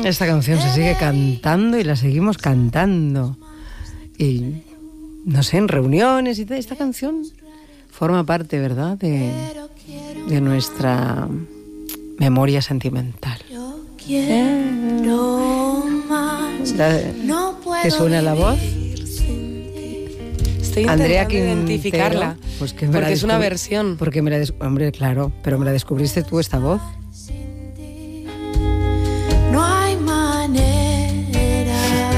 Esta canción se sigue cantando y la seguimos cantando. Y no sé, en reuniones y tal. Esta canción forma parte, ¿verdad?, de nuestra memoria sentimental. ¿Te suena la voz? Estoy Andrea intentando identificarla, pues porque es una versión. Porque hombre, claro, pero me la descubriste tú, esta voz. No hay manera.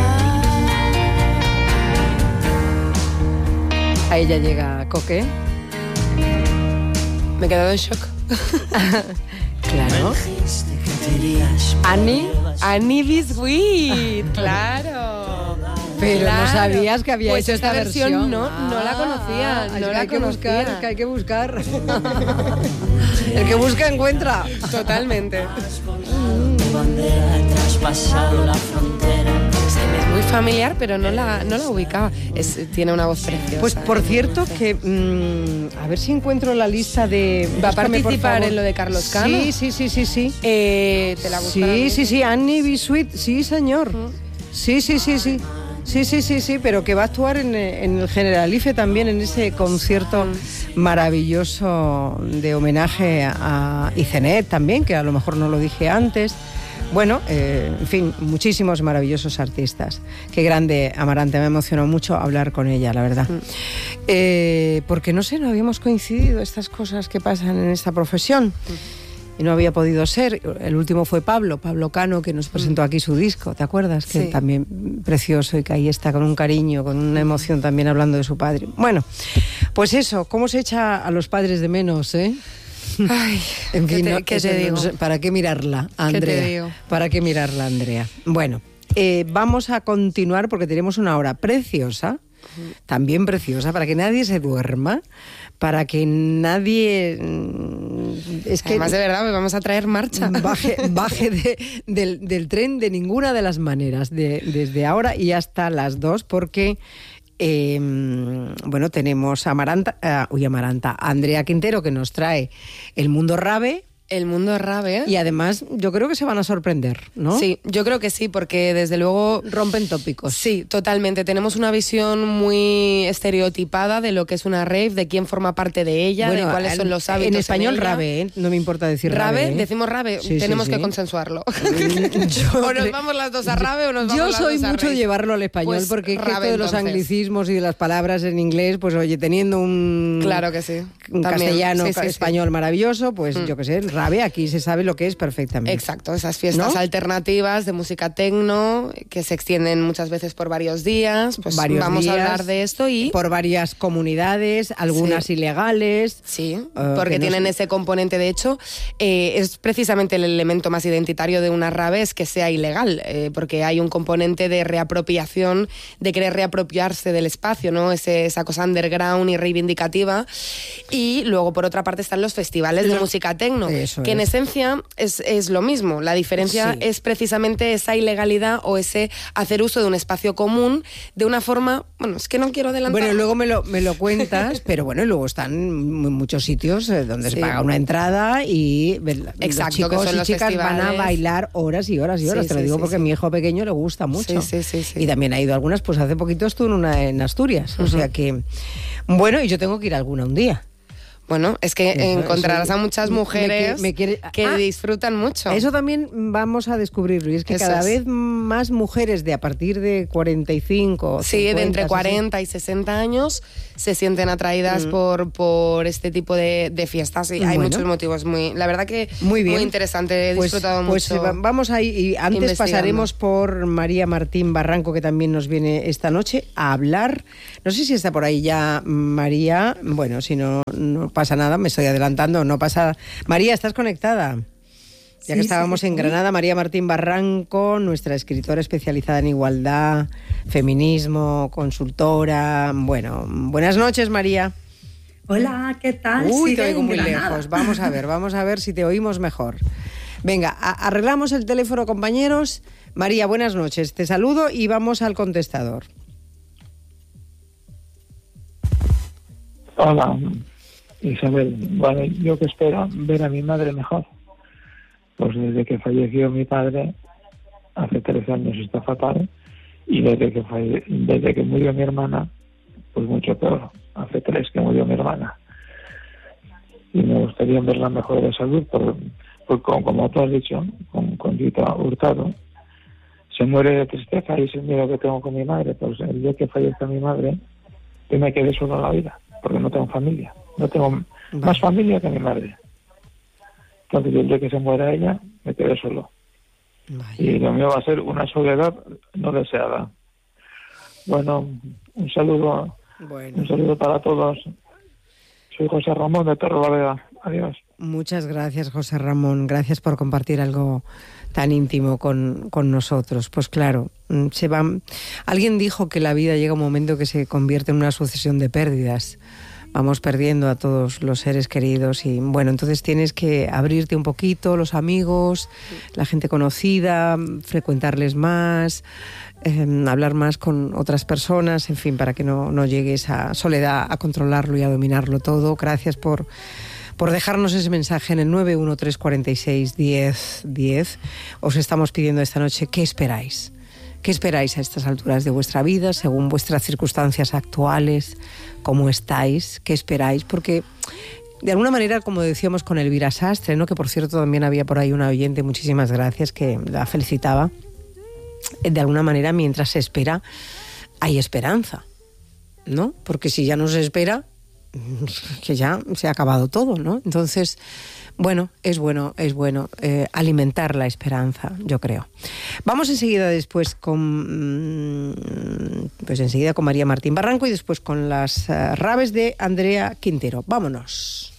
Ahí ya llega Coque. Me he quedado en shock. Claro. Annie Biscuit, claro. Pero claro. no sabías que había pues hecho esta versión. No la conocía. No la hay que conocía. buscar, que hay que buscar. El que busca encuentra. Totalmente. Traspasado la frontera. Me es muy familiar, pero no la ubicaba. Tiene una voz preciosa. Pues por cierto que a ver si encuentro la lista de. ¿Va a participar en lo de Carlos Cano? Sí. Te la busco. Sí, Annie Biscuit, sí, señor. Sí, pero que va a actuar en el Generalife también, en ese concierto maravilloso de homenaje a Icenet también, que a lo mejor no lo dije antes. Bueno, en fin, muchísimos maravillosos artistas. Qué grande, Amarante, me emocionó mucho hablar con ella, la verdad. Porque no sé, no habíamos coincidido estas cosas que pasan en esta profesión. Y no había podido ser. El último fue Pablo Cano, que nos presentó aquí su disco, ¿te acuerdas? Que también precioso, y que ahí está con un cariño, con una emoción también hablando de su padre. Bueno, pues eso, ¿cómo se echa a los padres de menos, eh? Ay, en fin, ¿qué te digo? ¿Para qué mirarla, Andrea? ¿Qué te digo? ¿Para qué mirarla, Andrea? Bueno, vamos a continuar porque tenemos una hora preciosa, también preciosa, para que nadie se duerma, para que nadie... Además, de verdad, vamos a traer marcha. Baje del tren de ninguna de las maneras, desde ahora y hasta las 2, porque... bueno, tenemos a Andrea Quintero, que nos trae El Mundo Rave. El Mundo Rave. Y además yo creo que se van a sorprender, ¿no? Sí, yo creo que sí, porque desde luego... rompen tópicos. Sí, totalmente. Tenemos una visión muy estereotipada de lo que es una rave, de quién forma parte de ella, de cuáles son los hábitos. En español, ella. Rave, ¿eh? No me importa decir Rave. Rave, ¿eh? Decimos Rave, sí, tenemos que consensuarlo. O nos vamos las dos a Rave o nos vamos las dos a Yo soy mucho rave. Llevarlo al español, pues porque Rave, esto de los entonces. anglicismos y de las palabras en inglés, pues oye, teniendo un... Claro que sí. Un También. castellano, Sí, español maravilloso, pues yo qué sé, Rave, aquí se sabe lo que es perfectamente. Exacto, esas fiestas ¿no? alternativas de música tecno que se extienden muchas veces por varios días. Pues vamos a hablar de esto y... por varias comunidades, algunas ilegales. Sí, porque tienen ese componente. De hecho, es precisamente el elemento más identitario de una rave, es que sea ilegal, porque hay un componente de reapropiación, de querer reapropiarse del espacio, ¿no? Esa cosa underground y reivindicativa. Y luego, por otra parte, están los festivales de música tecno, que en esencia es lo mismo. La diferencia es precisamente esa ilegalidad o ese hacer uso de un espacio común de una forma... Bueno, es que no quiero adelantar. Bueno, luego me lo cuentas, pero bueno, luego están muchos sitios donde se paga una entrada y exacto, los chicos y chicas festivales van a bailar horas y horas y horas. Te lo digo porque a mi hijo pequeño le gusta mucho. Sí. Y también ha ido a algunas, pues hace poquito estuvo en Asturias. O sea que... Bueno, y yo tengo que ir a alguna un día. Bueno, es que encontrarás a muchas mujeres que disfrutan mucho. Eso también vamos a descubrirlo, y es que cada vez más mujeres de a partir de 45... Sí, 50, de entre 40 y 60 años se sienten atraídas por este tipo de fiestas. Y hay muchos motivos. La verdad que muy interesante, he disfrutado mucho. Pues vamos ahí, y antes pasaremos por María Martín Barranco, que también nos viene esta noche a hablar. No sé si está por ahí ya María. Bueno, si no pasa nada, me estoy adelantando, no pasa... María, ¿estás conectada? Ya que estábamos en Granada, María Martín Barranco, nuestra escritora especializada en igualdad, feminismo, consultora. Bueno, buenas noches, María. Hola, ¿qué tal? Uy, te oigo muy lejos. Vamos a ver si te oímos mejor. Venga, arreglamos el teléfono, compañeros. María, buenas noches. Te saludo y vamos al contestador. Hola, Isabel. Bueno, yo que espero ver a mi madre mejor. Pues desde que falleció mi padre, hace 13 años está fatal, y desde que murió mi hermana, pues mucho peor. Hace 3 que murió mi hermana. Y me gustaría verla mejor de salud, como tú has dicho, con Rita Hurtado. Se muere de tristeza y es el miedo que tengo con mi madre. Pues el día que fallezca mi madre, yo me quedé solo en la vida, porque no tengo familia. No tengo más familia que mi madre. Entonces el día que se muera ella, me quedé solo. Vaya. Y lo mío va a ser una soledad no deseada. Bueno, un saludo para todos. Soy José Ramón de Torrelavega. Adiós. Muchas gracias, José Ramón. Gracias por compartir algo tan íntimo con nosotros. Pues claro, alguien dijo que la vida llega un momento que se convierte en una sucesión de pérdidas. Vamos perdiendo a todos los seres queridos y bueno, entonces tienes que abrirte un poquito, los amigos, la gente conocida, frecuentarles más, hablar más con otras personas, en fin, para que no llegue esa soledad a controlarlo y a dominarlo todo. Gracias por dejarnos ese mensaje en el 913461010. Os estamos pidiendo esta noche, ¿qué esperáis? ¿Qué esperáis a estas alturas de vuestra vida, según vuestras circunstancias actuales? ¿Cómo estáis? ¿Qué esperáis? Porque, de alguna manera, como decíamos con Elvira Sastre, ¿no? Que por cierto también había por ahí una oyente, muchísimas gracias, que la felicitaba. De alguna manera, mientras se espera, hay esperanza, ¿no? Porque si ya no se espera, que ya se ha acabado todo, ¿no? Entonces, bueno, es bueno alimentar la esperanza, yo creo. Vamos enseguida con María Martín Barranco y después con las raves de Andrea Quintero. Vámonos.